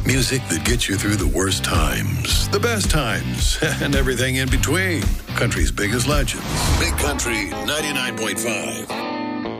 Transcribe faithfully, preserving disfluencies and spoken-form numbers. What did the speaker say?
Music that gets you through the worst times, the best times, and everything in between. Country's biggest legends. Big Country ninety-nine point five.